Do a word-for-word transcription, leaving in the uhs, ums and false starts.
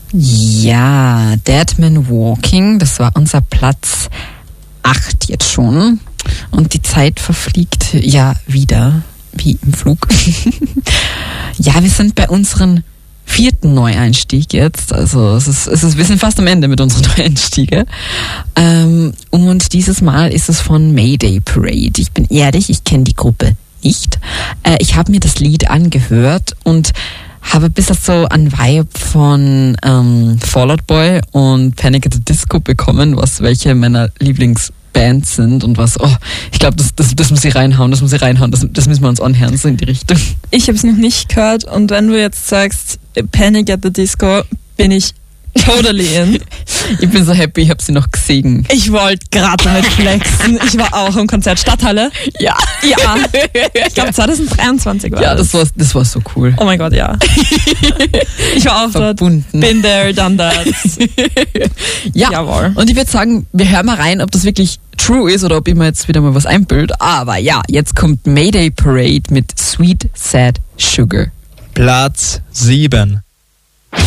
Ja, Dead Man Walking, das war unser Platz acht jetzt schon. Und die Zeit verfliegt ja wieder, wie im Flug. Ja, wir sind bei unseren vierten Neueinstieg jetzt. Also es ist, es ist, wir sind fast am Ende mit unseren Neueinstiegen. Ähm, und dieses Mal ist es von Mayday Parade. Ich bin ehrlich, ich kenne die Gruppe nicht. Äh, ich habe mir das Lied angehört und habe ein bisschen so einen Vibe von ähm, Fall Out Boy und Panic at the Disco bekommen, was welche meiner Lieblingsbands sind und was, oh, ich glaube, das, das, das muss ich reinhauen, das muss ich reinhauen, das, das müssen wir uns anhören, so in die Richtung. Ich habe es noch nicht gehört und wenn du jetzt sagst Panic at the Disco, bin ich totally in. Ich bin so happy, ich habe sie noch gesehen. Ich wollte gerade damit flexen. Ich war auch im Konzert Stadthalle. Ja. Ja. Ich glaube zwanzig dreiundzwanzig war Ja, das. das war, das war so cool. Oh mein Gott, ja. Ich war auch Verbunden. dort. Been there, done that. Ja. Jawohl. Und ich würde sagen, wir hören mal rein, ob das wirklich true ist oder ob ich mir jetzt wieder mal was einbild. Aber ja, jetzt kommt Mayday Parade mit Sweet Sad Sugar. Platz sieben.